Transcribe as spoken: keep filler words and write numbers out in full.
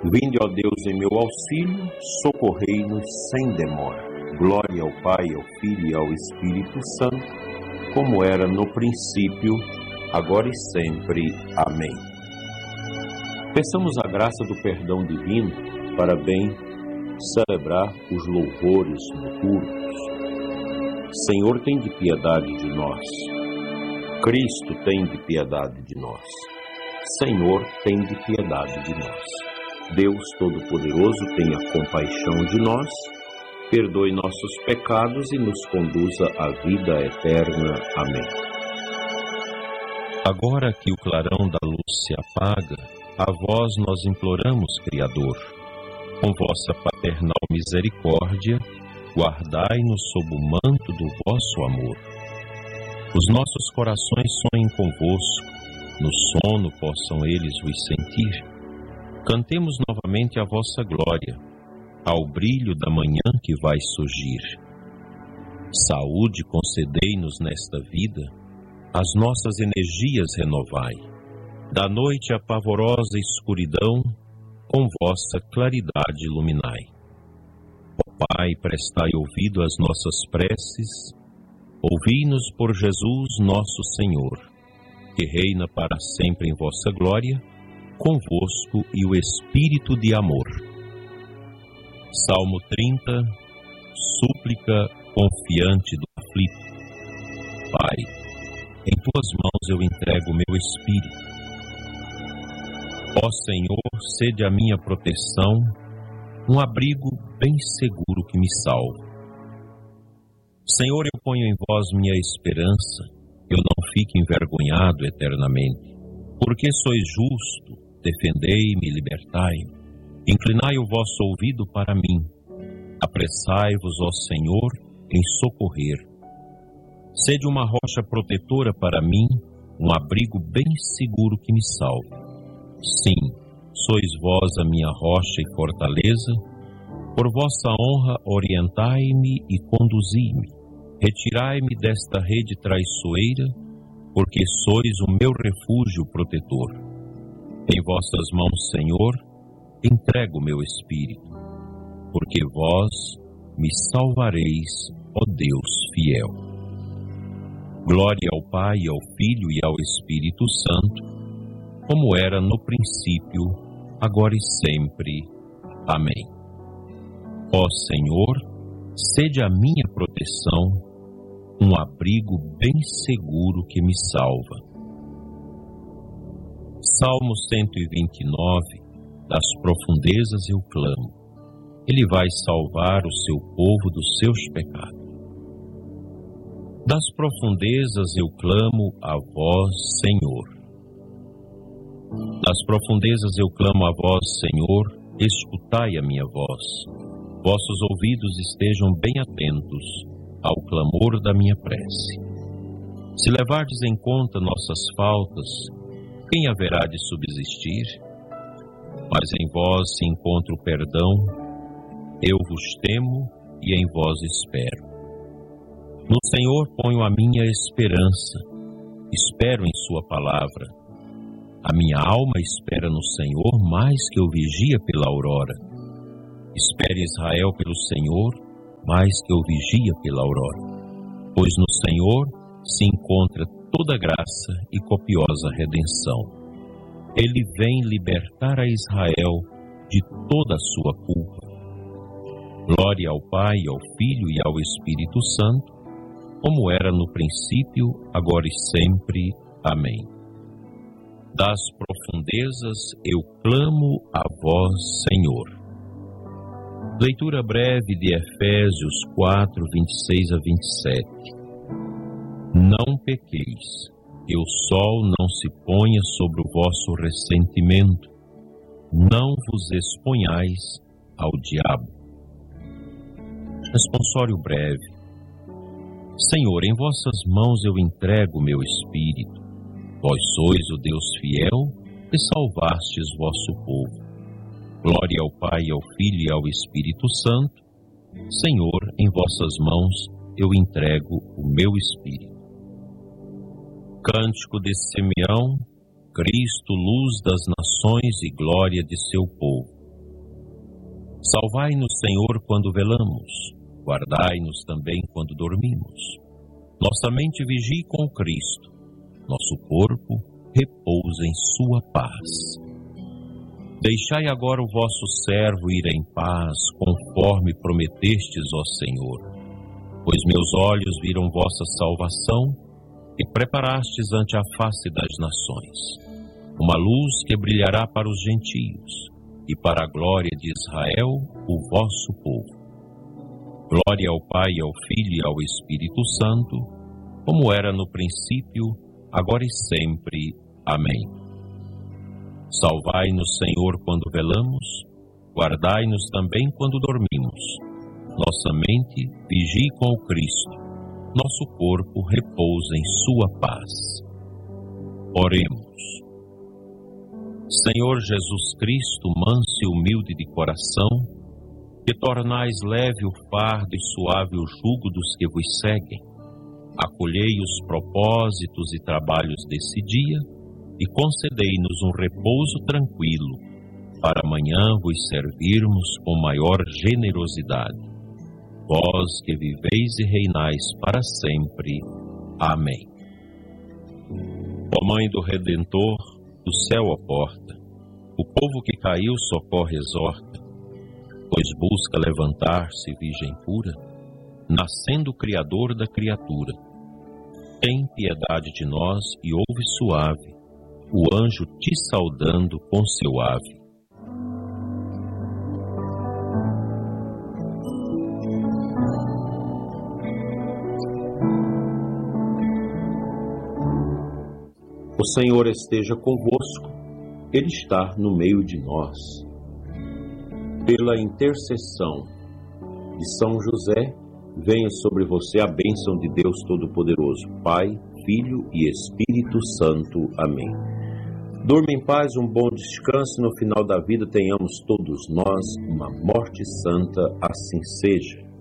Vinde, ó Deus, em meu auxílio, socorrei-nos sem demora. Glória ao Pai, ao Filho e ao Espírito Santo, como era no princípio, agora e sempre. Amém. Peçamos a graça do perdão divino para bem celebrar os louvores noturnos. Senhor, tem de piedade de nós. Cristo, tem de piedade de nós. Senhor, tem de piedade de nós. Deus Todo-Poderoso, tenha compaixão de nós, perdoe nossos pecados e nos conduza à vida eterna. Amém. Agora que o clarão da luz se apaga, a vós nós imploramos, Criador, com vossa paternal misericórdia, guardai-nos sob o manto do vosso amor. Os nossos corações sonhem convosco, no sono possam eles vos sentir. Cantemos novamente a vossa glória, ao brilho da manhã que vai surgir. Saúde concedei-nos nesta vida, as nossas energias renovai. Da noite a pavorosa escuridão, com vossa claridade iluminai. Ó Pai, prestai ouvido às nossas preces, ouvi-nos por Jesus nosso Senhor, que reina para sempre em vossa glória, convosco e o Espírito de amor. Salmo trinta, súplica confiante do aflito. Pai, em tuas mãos eu entrego o meu espírito. Ó Senhor, sede a minha proteção, um abrigo bem seguro que me salva. Senhor, eu ponho em vós minha esperança, eu não fique envergonhado eternamente. Porque sois justo, defendei-me e libertai-me. Inclinai o vosso ouvido para mim. Apressai-vos, ó Senhor, em socorrer. Sede uma rocha protetora para mim, um abrigo bem seguro que me salve. Sim, sois vós a minha rocha e fortaleza. Por vossa honra orientai-me e conduzi-me. Retirai-me desta rede traiçoeira, porque sois o meu refúgio protetor. Em vossas mãos, Senhor, entrego o meu espírito, porque vós me salvareis, ó Deus fiel. Glória ao Pai, ao Filho e ao Espírito Santo, como era no princípio, agora e sempre. Amém. Ó Senhor, sede a minha proteção, um abrigo bem seguro que me salva. Salmo cento e vinte e nove, das profundezas eu clamo. Ele vai salvar o seu povo dos seus pecados. Das profundezas eu clamo a vós, Senhor. Das profundezas eu clamo a vós, Senhor, escutai a minha voz. Vossos ouvidos estejam bem atentos ao clamor da minha prece. Se levardes em conta nossas faltas, quem haverá de subsistir? Mas em vós se encontra o perdão, eu vos temo e em vós espero. No Senhor ponho a minha esperança, espero em sua palavra. A minha alma espera no Senhor mais que eu vigia pela aurora. Espere Israel pelo Senhor, mais que eu vigia pela aurora. Pois no Senhor se encontra toda graça e copiosa redenção. Ele vem libertar a Israel de toda a sua culpa. Glória ao Pai, ao Filho e ao Espírito Santo, como era no princípio, agora e sempre. Amém. Das profundezas eu clamo a vós, Senhor. Leitura breve de Efésios quatro, vinte e seis a vinte e sete. Não pequeis, que o sol não se ponha sobre o vosso ressentimento. Não vos exponhais ao diabo. Responsório breve. Senhor, em vossas mãos eu entrego o meu espírito. Vós sois o Deus fiel que salvastes vosso povo. Glória ao Pai, ao Filho e ao Espírito Santo. Senhor, em vossas mãos eu entrego o meu espírito. Cântico de Simeão, Cristo, luz das nações e glória de seu povo. Salvai-nos, Senhor, quando velamos, guardai-nos também quando dormimos. Nossa mente vigie com Cristo, nosso corpo repousa em sua paz. Deixai agora o vosso servo ir em paz, conforme prometestes, ó Senhor. Pois meus olhos viram vossa salvação, que preparastes ante a face das nações, uma luz que brilhará para os gentios, e para a glória de Israel, o vosso povo. Glória ao Pai, ao Filho e ao Espírito Santo, como era no princípio, agora e sempre. Amém. Salvai-nos, Senhor, quando velamos, guardai-nos também quando dormimos. Nossa mente vigie com o Cristo, nosso corpo repousa em sua paz. Oremos. Senhor Jesus Cristo, manso e humilde de coração, que tornais leve o fardo e suave o jugo dos que vos seguem, acolhei os propósitos e trabalhos desse dia e concedei-nos um repouso tranquilo, para amanhã vos servirmos com maior generosidade. Vós que viveis e reinais para sempre. Amém. Ó Mãe do Redentor, do céu a porta, o povo que caiu socorre e exorta, pois busca levantar-se virgem pura, nascendo o Criador da criatura. Tem piedade de nós e ouve suave o anjo te saudando com seu ave. O Senhor esteja convosco, Ele está no meio de nós. Pela intercessão de São José, venha sobre você a bênção de Deus Todo-Poderoso, Pai, Filho e Espírito Santo. Amém. Durma em paz, um bom descanso, e no final da vida tenhamos todos nós uma morte santa, assim seja.